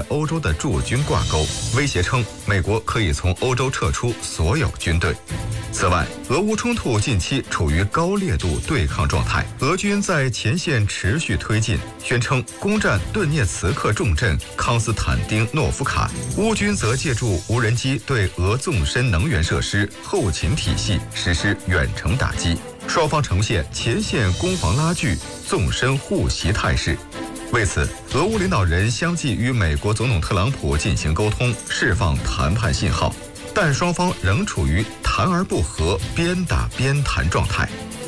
欧洲的驻军挂钩，威胁称美国可以从欧洲撤出所有军队。此外，俄乌冲突近期处于高烈度对抗状态，俄军在前线持续推进，宣称攻占顿涅茨克重镇康斯坦丁诺夫卡。乌军则借助无人机对俄纵深能源设施、后勤体系实施远程打击，双方呈现前线攻防拉锯、纵深互袭态势。为此，俄乌领导人相继与美国总统特朗普进行沟通，释放谈判信号，但双方仍处于谈而不和、边打边谈状态。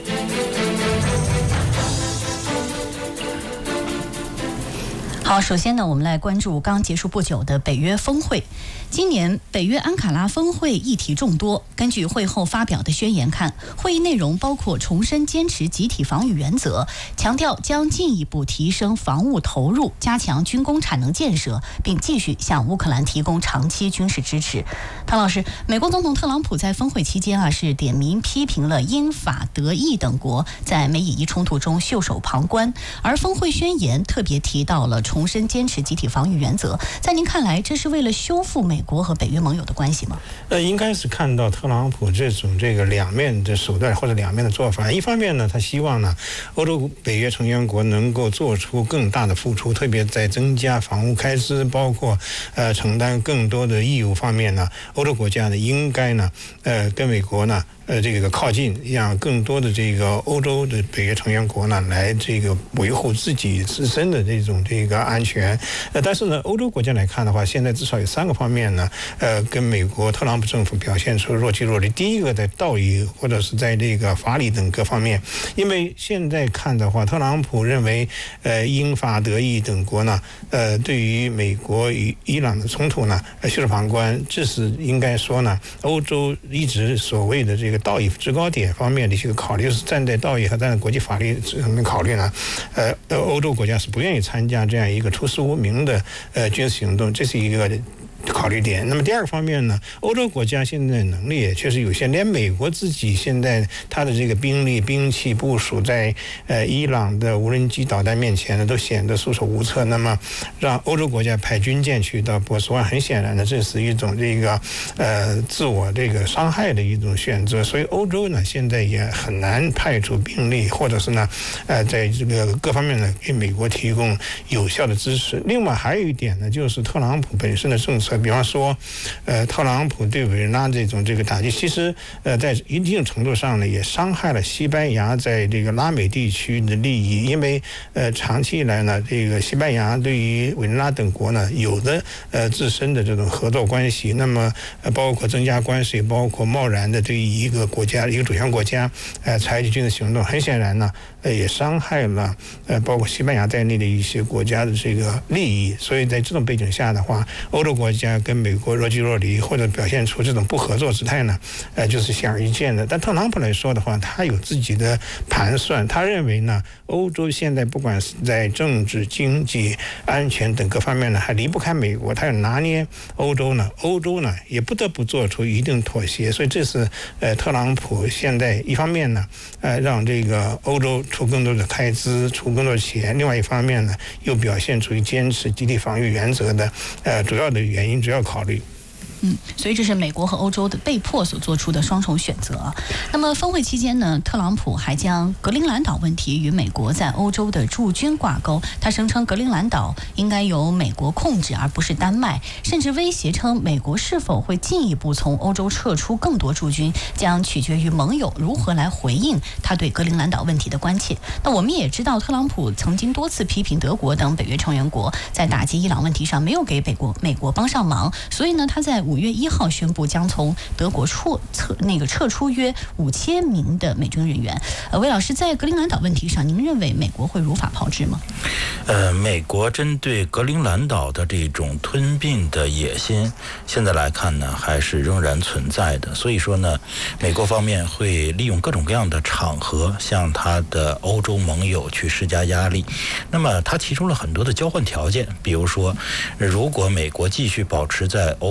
好，首先呢，我们来关注刚结束不久的北约峰会。今年北约安卡拉峰会议题众多，根据会后发表的宣言看，会议内容包括重申坚持集体防御原则，强调将进一步提升防务投入，加强军工产能建设，并继续向乌克兰提供长期军事支持。唐老师，美国总统特朗普在峰会期间是点名批评了英法德意等国在美以伊冲突中袖手旁观，而峰会宣言特别提到了重申坚持集体防御原则。在您看来，这是为了修复美国和北约盟友的关系吗？ 应该是看到特朗普这种两面的手段或者两面的做法。一方面呢，他希望呢欧洲北约成员国能够做出更大的付出，特别在增加防务开支，包括承担更多的义务方面呢，欧洲国家呢应该呢跟美国呢靠近，让更多的欧洲的北约成员国呢来维护自己自身的这种安全。但是呢，欧洲国家来看的话，现在至少有3个方面呢，跟美国特朗普政府表现出若即若离。第一个，在道义或者是在法理等各方面，因为现在看的话，特朗普认为英法德意等国呢，对于美国与伊朗的冲突呢袖手旁观，这是应该说呢，欧洲一直所谓的道义制高点方面的一些考虑，是站在道义和站在国际法律上面考虑呢，欧洲国家是不愿意参加这样一个出师无名的军事行动，这是一个考虑点。那么第二个方面呢，欧洲国家现在能力也确实有限，连美国自己现在它的兵力兵器部署在伊朗的无人机导弹面前呢，都显得束手无策。那么让欧洲国家派军舰去到波斯湾，很显然呢，这是一种自我伤害的一种选择。所以欧洲呢，现在也很难派出兵力，或者是呢，在各方面呢，给美国提供有效的支持。另外还有一点呢，就是特朗普本身的政策。比方说，特朗普对委内瑞拉这种打击，其实在一定程度上呢，也伤害了西班牙在拉美地区的利益，因为长期以来呢，西班牙对于委内瑞拉等国呢，有的自身的这种合作关系，那么包括增加关税，包括贸然的对于一个国家、一个主权国家采取军事行动，很显然呢，也伤害了包括西班牙在内的一些国家的利益。所以在这种背景下的话，欧洲国家跟美国若即若离，或者表现出这种不合作姿态呢，就是显而易见的。但特朗普来说的话，他有自己的盘算，他认为呢，欧洲现在不管是在政治、经济、安全等各方面呢，还离不开美国，他要拿捏欧洲呢也不得不做出一定妥协。所以这是特朗普现在一方面呢，让欧洲出更多的开支，出更多的钱；另外一方面呢，又表现出坚持集体防御原则的主要的原因、主要考虑。 所以这是美国和欧洲的被迫所做出的双重选择。那么峰会期间呢，特朗普还将格陵兰岛问题与美国在欧洲的驻军挂钩。他声称格陵兰岛应该由美国控制，而不是丹麦，甚至威胁称美国是否会进一步从欧洲撤出更多驻军，将取决于盟友如何来回应他对格陵兰岛问题的关切。那我们也知道，特朗普曾经多次批评德国等北约成员国在打击伊朗问题上没有给美国帮上忙，所以呢，他在5月1号宣布将从德国撤出约5000名的美军人员。魏老师，在格陵兰岛问题上，您认为美国会如法炮制吗？ 美国针对格陵兰岛的这种吞并的野心，现在来看呢，还是仍然存在的。所以说呢，美国方面会利用各种各样的场合向他的欧洲盟友去施加压力。那么他提出了很多的交换条件，比如说，如果美国继续保持在欧洲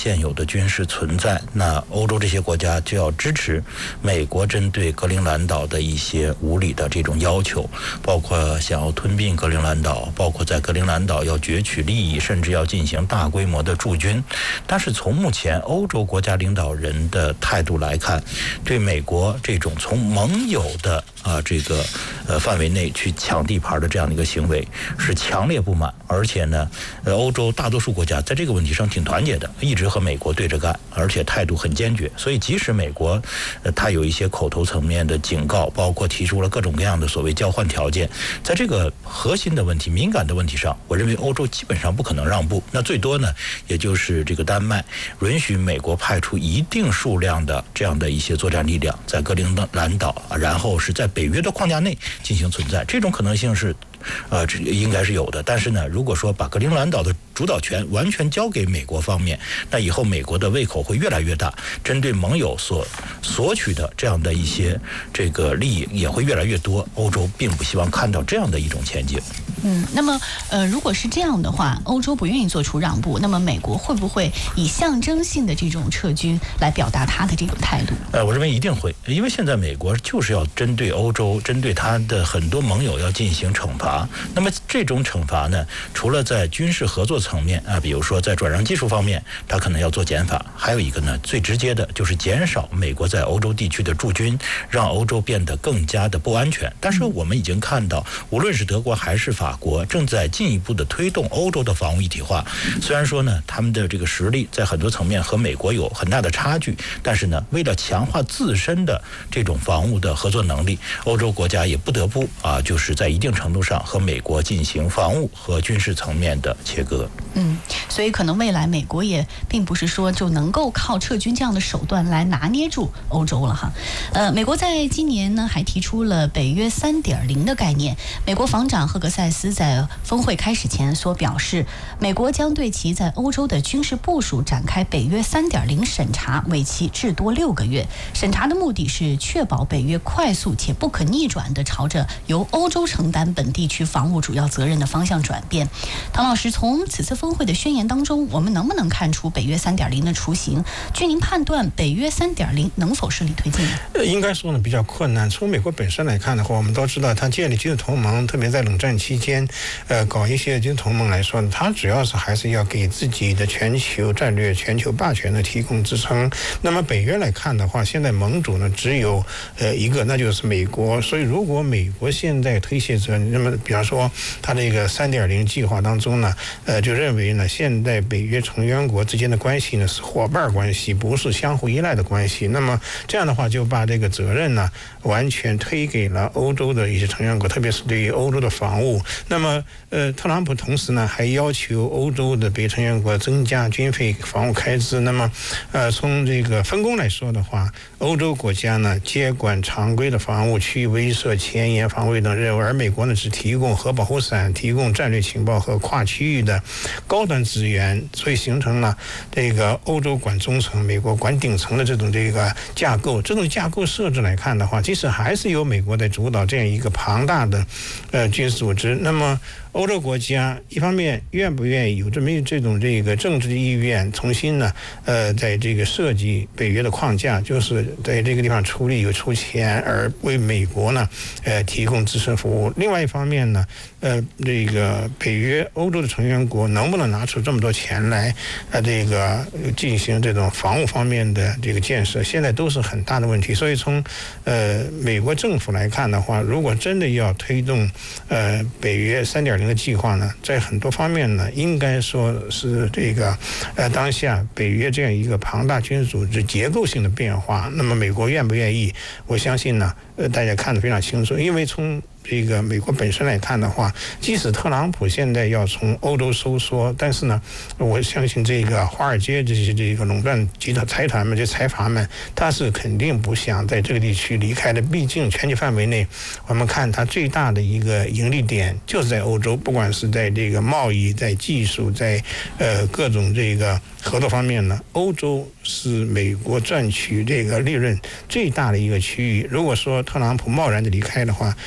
现有的军事存在，那欧洲这些国家就要支持美国针对格陵兰岛的一些无理的这种要求，包括想要吞并格陵兰岛，包括在格陵兰岛要攫取利益，甚至要进行大规模的驻军。但是从目前欧洲国家领导人的态度来看，对美国这种从盟友的范围内去抢地盘的这样的一个行为是强烈不满，而且呢，欧洲大多数国家在这个问题上挺团结的，一直和美国对着干，而且态度很坚决。所以即使美国他有一些口头层面的警告，包括提出了各种各样的所谓交换条件，在这个核心的问题、敏感的问题上，我认为欧洲基本上不可能让步。那最多呢，也就是这个丹麦允许美国派出一定数量的这样的一些作战力量在格陵兰岛，然后是在北约的框架内进行存在，这种可能性是这应该是有的。但是呢，如果说把格陵兰岛的主导权完全交给美国方面，那以后美国的胃口会越来越大，针对盟友所索取的这样的一些这个利益也会越来越多。欧洲并不希望看到这样的一种前景。 那么如果是这样的话，欧洲不愿意做出让步，那么美国会不会以象征性的这种撤军来表达他的这种态度？ 我认为一定会，因为现在美国就是要针对欧洲，针对他的很多盟友要进行惩罚。那么这种惩罚呢，除了在军事合作层面比如说在转让技术方面，他可能要做减法，还有一个呢，最直接的就是减少美国在欧洲地区的驻军，让欧洲变得更加的不安全。但是我们已经看到，无论是德国还是法国，正在进一步的推动欧洲的防务一体化。虽然说呢，他们的这个实力在很多层面和美国有很大的差距，但是呢，为了强化自身的这种防务的合作能力，欧洲国家也不得不就是在一定程度上和美国进行防务和军事层面的切割。 所以可能未来美国也并不是说就能够靠撤军这样的手段来拿捏住欧洲了哈。美国在今年呢还提出了北约 3.0 的概念。美国防长赫格塞斯在峰会开始前所表示，美国将对其在欧洲的军事部署展开北约 3.0 审查，为期至多6个月。审查的目的是确保北约快速且不可逆转地朝着由欧洲承担本地区防务主要责任的方向转变。唐老师，从此次峰会的宣言当中，我们能不能看出北约 3.0 的雏形？据您判断，北约 3.0 能否顺利推进呢？ 应该说呢比较困难。从美国本身来看的话，我们都知道，它建立军事同盟，特别在冷战期间，搞一些军事同盟来说呢，它主要是还是要给自己的全球战略、全球霸权呢提供支撑。那么北约来看的话，现在盟主呢只有一个，那就是美国。所以如果美国现在推卸责任，那么比方说它这个 3.0 计划当中呢，就认为呢，现在北约成员国之间的关系呢是伙伴关系，不是相互依赖的关系。那么这样的话，就把这个责任呢完全推给了欧洲的一些成员国，特别是对于欧洲的防务。那么特朗普同时呢还要求欧洲的北约成员国增加军费防务开支。那么从这个分工来说的话，欧洲国家呢接管常规的防务、区域威慑、前沿防卫等任务，而美国呢只提供核保护伞、提供战略情报和跨区域的高端资源，所以形成了这个欧洲管中层、美国管顶层的这种架构。这种架构设置来看的话，即使还是由美国在主导这样一个庞大的军事组织，那么欧洲国家一方面愿不愿意有这种政治的意愿，重新呢在这个设计北约的框架，就是在这个地方出力有出钱，而为美国呢提供自身服务。另外一方面呢这个北约欧洲的成员国能不能拿出这么多钱来进行这种防务方面的这个建设，现在都是很大的问题。所以从美国政府来看的话，如果真的要推动北约 3.0 的计划呢，在很多方面呢，应该说是当下北约这样一个庞大军事组织结构性的变化。那么美国愿不愿意？我相信呢，大家看得非常清楚，因为从美国本身来看的话，即使特朗普现在要从欧洲收缩，但是呢，我相信华尔街这些垄断集团财团们、这财阀们，他是肯定不想在这个地区离开的。毕竟全球范围内，我们看它最大的一个盈利点就是在欧洲，不管是在贸易、在技术、在各种合作方面呢，欧洲是美国赚取利润最大的一个区域。如果说特朗普贸然的离开的话，我相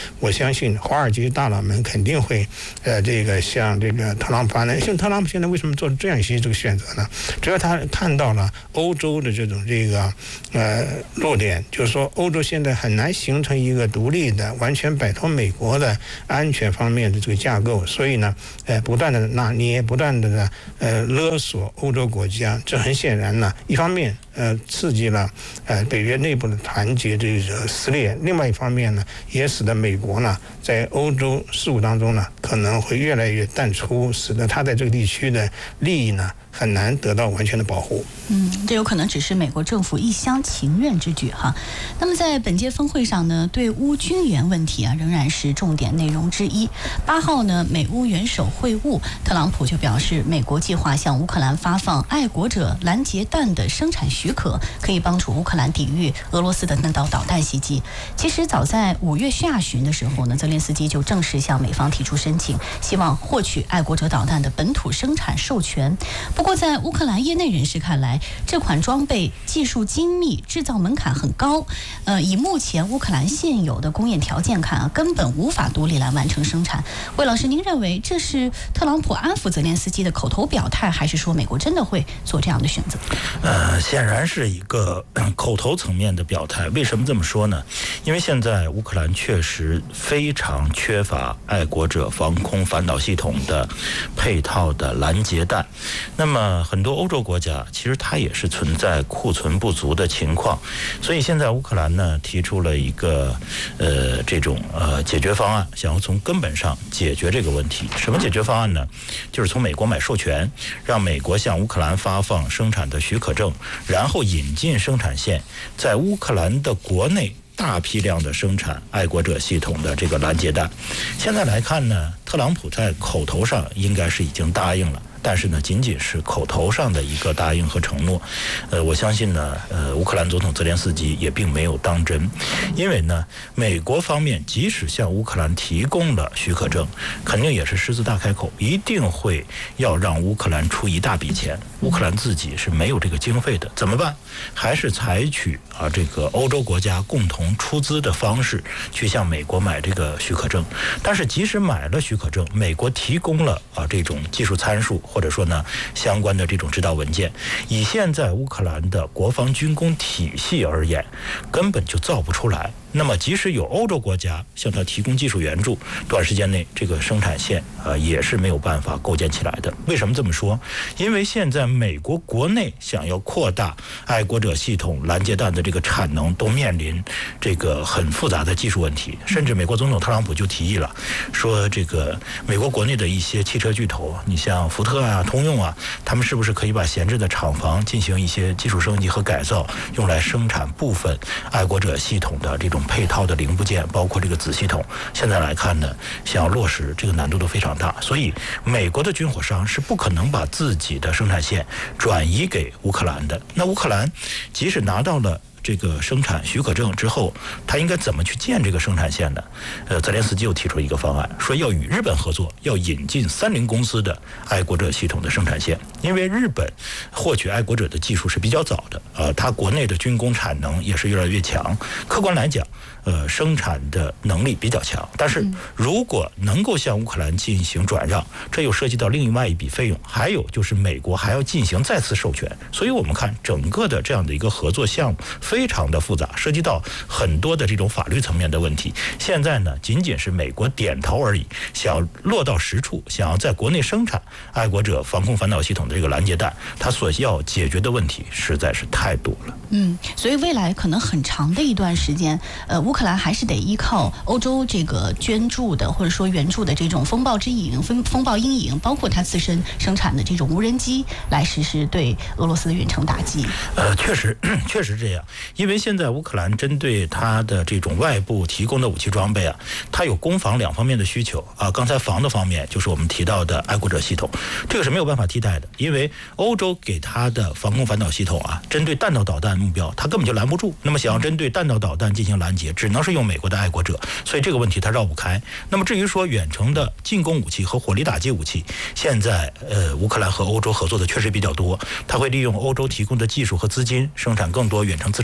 相信华尔街大佬们肯定会这个向这个特朗普发难。像特朗普现在为什么做这样一些这个选择呢？主要他看到了欧洲的这种这个弱点，就是说欧洲现在很难形成一个独立的、完全摆脱美国的安全方面的这个架构，所以呢，不断的拿捏，不断的勒索欧洲国家，这很显然呢，一方面刺激了北约内部的团结这个撕裂，另外一方面呢，也使得美国呢在欧洲事务当中呢可能会越来越淡出，使得他在这个地区的利益呢很难得到完全的保护。 这有可能只是美国政府一厢情愿之举哈。那么在本届峰会上呢，对乌军援问题仍然是重点内容之一。8号呢，美乌元首会晤，特朗普就表示，美国计划向乌克兰发放爱国者拦截弹的生产许可，可以帮助乌克兰抵御俄罗斯的弹道导弹袭击。其实早在5月下旬的时候呢，泽连斯基就正式向美方提出申请，希望获取爱国者导弹的本土生产授权。不过在乌克兰业内人士看来，这款装备技术精密，制造门槛很高，以目前乌克兰现有的工业条件看根本无法独立来完成生产。魏老师，您认为这是特朗普安抚泽连斯基的口头表态，还是说美国真的会做这样的选择？ 显然是一个口头层面的表态。为什么这么说呢？因为现在乌克兰确实非常缺乏爱国者防空反导系统的配套的拦截弹。那么很多欧洲国家其实它也是存在库存不足的情况，所以现在乌克兰呢提出了一个这种解决方案，想要从根本上解决这个问题。什么解决方案呢？就是从美国买授权，让美国向乌克兰发放生产的许可证，然后引进生产线，在乌克兰的国内大批量的生产爱国者系统的这个拦截弹。现在来看呢，特朗普在口头上应该是已经答应了，但是呢，仅仅是口头上的一个答应和承诺。我相信呢，乌克兰总统泽连斯基也并没有当真，因为呢，美国方面即使向乌克兰提供了许可证，肯定也是狮子大开口，一定会要让乌克兰出一大笔钱。乌克兰自己是没有这个经费的，怎么办？还是采取这个欧洲国家共同出资的方式去向美国买这个许可证。但是即使买了许可证，美国提供了这种技术参数，或者说呢相关的这种指导文件，以现在乌克兰的国防军工体系而言，根本就造不出来。那么即使有欧洲国家向他提供技术援助，短时间内这个生产线也是没有办法构建起来的。为什么这么说？因为现在美国国内想要扩大爱国者系统拦截弹的这个产能，都面临这个很复杂的技术问题。甚至美国总统特朗普就提议了，说这个美国国内的一些汽车巨头，你像福特啊、通用啊，他们是不是可以把闲置的厂房进行一些技术升级和改造，用来生产部分爱国者系统的这种配套的零部件，包括这个子系统。现在来看呢，想要落实这个难度都非常大，所以美国的军火商是不可能把自己的生产线转移给乌克兰的。那乌克兰即使拿到了这个生产许可证之后，他应该怎么去建这个生产线呢？泽连斯基又提出了一个方案，说要与日本合作，要引进30公司的爱国者系统的生产线。因为日本获取爱国者的技术是比较早的，它国内的军工产能也是越来越强。客观来讲，生产的能力比较强，但是如果能够向乌克兰进行转让，这又涉及到另外一笔费用，还有就是美国还要进行再次授权。所以我们看整个的这样的一个合作项目非常的复杂，涉及到很多的这种法律层面的问题。现在呢，仅仅是美国点头而已，想要落到实处，想要在国内生产爱国者防空反导系统的这个拦截弹，它所要解决的问题实在是太多了。 所以未来可能很长的一段时间，乌克兰还是得依靠欧洲这个捐助的或者说援助的这种风暴之影、风暴阴影，包括它自身生产的这种无人机，来实施对俄罗斯的远程打击。 确实这样，因为现在乌克兰针对它的这种外部提供的武器装备它有攻防两方面的需求刚才防的方面就是我们提到的爱国者系统，这个是没有办法替代的，因为欧洲给它的防空反导系统针对弹道导弹目标它根本就拦不住。那么想要针对弹道导弹进行拦截，只能是用美国的爱国者，所以这个问题它绕不开。那么至于说远程的进攻武器和火力打击武器，现在乌克兰和欧洲合作的确实比较多，它会利用欧洲提供的技术和资金，生产更多远程自杀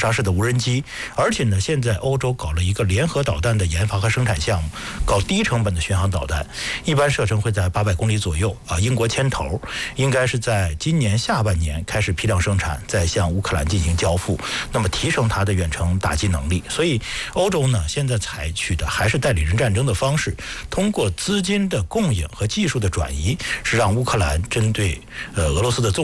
沙式的无人机，而且呢，现在欧洲搞了一个联合导弹的研发和生产项目，搞低成本的巡航导弹，一般射程会在800公里左右啊。英国牵头，应该是在今年下半年开始批量生产，再向乌克兰进行交付，那么提升它的远程打击能力。所以欧洲呢，现在采取的还是代理人战争的方式，通过资金的供应和技术的转移，是让乌克兰针对俄罗斯的纵